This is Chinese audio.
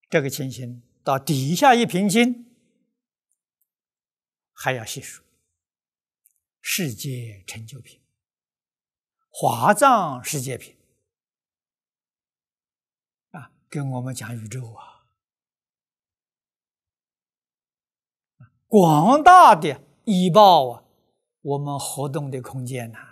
这个情形到底下一品经还要细数世界成就品、华藏世界品啊，跟我们讲宇宙啊，广大的依报啊，我们活动的空间呐、